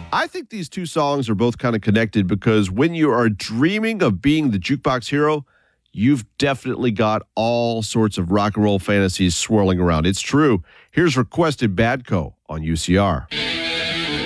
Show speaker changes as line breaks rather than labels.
I think these two songs are both kind of connected because when you are dreaming of being the jukebox hero, you've definitely got all sorts of rock and roll fantasies swirling around. It's true. Here's Requested Badco on UCR.